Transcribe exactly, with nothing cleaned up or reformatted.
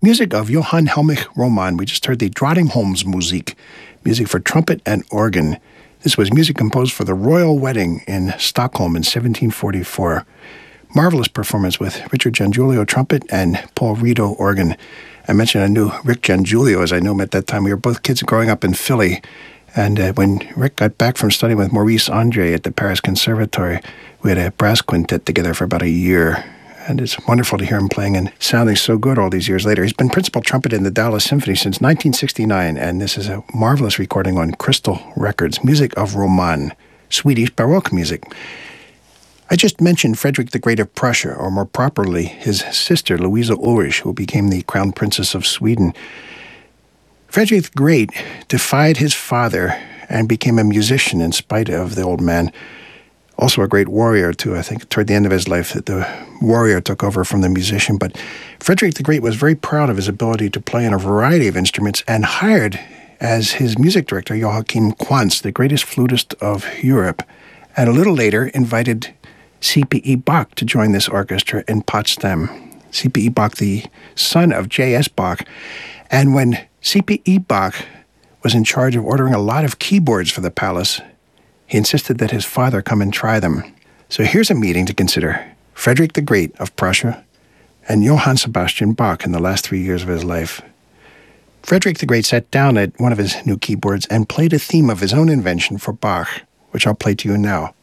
Music of Johann Helmich Roman. We just heard the Drottningholmsmusik, music for trumpet and organ. This was music composed for the royal wedding in Stockholm in seventeen forty-four. Marvelous performance with Richard Giangiulio trumpet and Paul Rito organ. I mentioned I knew Rick Giangiulio, as I knew him at that time. We were both kids growing up in Philly. And uh, when Rick got back from studying with Maurice Andre at the Paris Conservatory, we had a brass quintet together for about a year. And it's wonderful to hear him playing and sounding so good all these years later. He's been principal trumpet in the Dallas Symphony since nineteen sixty-nine, and this is a marvelous recording on Crystal Records, music of Roman, Swedish Baroque music. I just mentioned Frederick the Great of Prussia, or more properly, his sister, Louisa Ulrich, who became the Crown Princess of Sweden. Frederick the Great defied his father and became a musician in spite of the old man. Also a great warrior, too. I think toward the end of his life, that the warrior took over from the musician. But Frederick the Great was very proud of his ability to play on a variety of instruments and hired as his music director Joachim Quantz, the greatest flutist of Europe, and a little later invited C P E Bach to join this orchestra in Potsdam. C P E Bach, the son of J S Bach. And when C P E Bach was in charge of ordering a lot of keyboards for the palace, he insisted that his father come and try them. So here's a meeting to consider. Frederick the Great of Prussia and Johann Sebastian Bach in the last three years of his life. Frederick the Great sat down at one of his new keyboards and played a theme of his own invention for Bach, which I'll play to you now.